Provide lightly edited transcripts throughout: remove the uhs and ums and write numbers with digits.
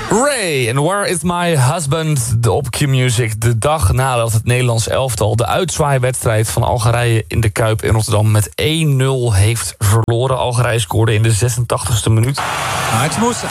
Ray, and Where is my husband? Op Q-Music, de dag nadat het Nederlands elftal de uitzwaaiwedstrijd van Algerije in de Kuip in Rotterdam met 1-0 heeft verloren. Algerije scoorde in de 86e minuut. Hadj Moussa.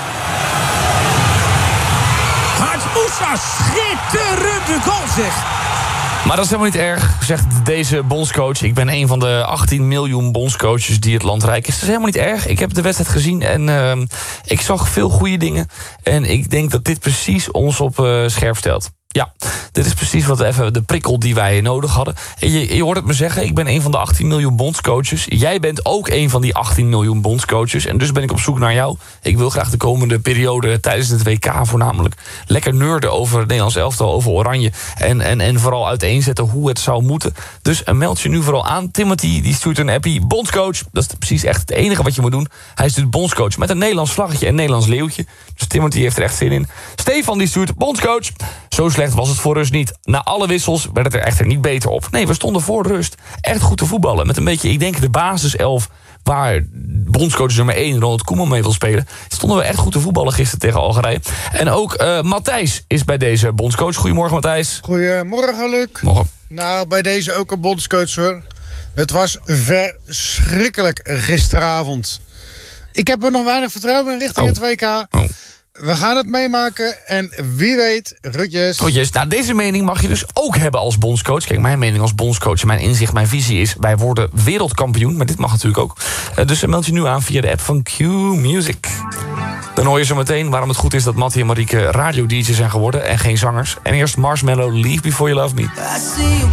Hadj Moussa, schitterende goal zeg. Maar dat is helemaal niet erg, zegt deze bondscoach. Ik ben een van de 18 miljoen bondscoaches die het land rijk is. Dat is helemaal niet erg. Ik heb de wedstrijd gezien en ik zag veel goede dingen. En ik denk dat dit precies ons op scherp stelt. Ja, dit is precies wat even de prikkel die wij nodig hadden. En je hoort het me zeggen, ik ben een van de 18 miljoen bondscoaches. Jij bent ook een van die 18 miljoen bondscoaches. En dus ben ik op zoek naar jou. Ik wil graag de komende periode tijdens het WK voornamelijk lekker nerden over het Nederlands elftal, over Oranje. En vooral uiteenzetten hoe het zou moeten. Dus meld je nu vooral aan. Timothy die stuurt een appie. Bondscoach, dat is precies echt het enige wat je moet doen. Hij stuurt bondscoach met een Nederlands vlaggetje en een Nederlands leeuwtje. Dus Timothy heeft er echt zin in. Stefan die stuurt bondscoach. Zo slecht was het voor rust niet. Na alle wissels werd het er echter niet beter op. Nee, we stonden voor rust echt goed te voetballen. Met een beetje, ik denk, de basiself waar bondscoach nummer 1 Ronald Koeman mee wil spelen. Stonden we echt goed te voetballen gisteren tegen Algerije. En ook Matthijs is bij deze bondscoach. Goedemorgen, Matthijs. Goedemorgen, Luc. Morgen. Nou, bij deze ook een bondscoach, hoor. Het was verschrikkelijk gisteravond. Ik heb er nog weinig vertrouwen in richting het WK. Oh. We gaan het meemaken en wie weet, groetjes. Nou, deze mening mag je dus ook hebben als bondscoach. Kijk, mijn mening als bondscoach en mijn inzicht, mijn visie is, wij worden wereldkampioen. Maar dit mag natuurlijk ook. Dus meld je nu aan via de app van Q-Music. Dan hoor je zo meteen waarom het goed is dat Mattie en Marieke radio-dj's zijn geworden en geen zangers. En eerst Marshmello, Leave Before You Love Me.